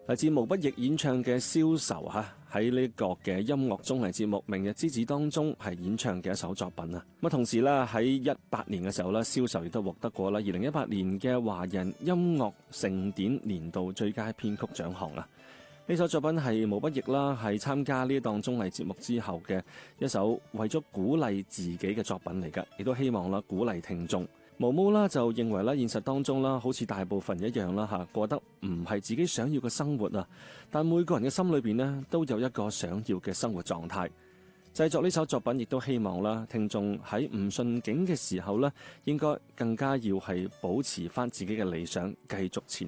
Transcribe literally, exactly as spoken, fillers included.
嚟自毛不易演唱嘅《消愁》嚇，喺呢個嘅音樂綜藝節目《明日之子》當中係演唱嘅一首作品啊。咁啊，同時咧喺一八年嘅時候咧，《消愁》亦都獲得過啦二零一八年嘅華人音樂盛典年度最佳編曲獎項啊。呢首作品係毛不易啦，係參加呢檔綜藝節目之後嘅一首為咗鼓勵自己嘅作品嚟㗎，亦都希望啦鼓勵聽眾。毛毛啦就認為啦，現實當中啦，好似大部分一樣啦嚇，過得唔係自己想要嘅生活啊。但每個人嘅心裏邊呢，都有一個想要嘅生活狀態。製作呢首作品，亦都希望啦，聽眾喺唔順境嘅時候呢，應該更加要係保持翻自己嘅理想，繼續前